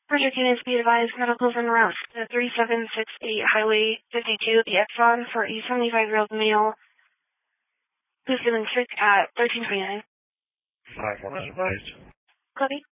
Project units be advised, medicals en route to 3768 Highway 52, the Exxon, for a 75-year-old male who's feeling sick at 1329. 5-1 is advised. Copy.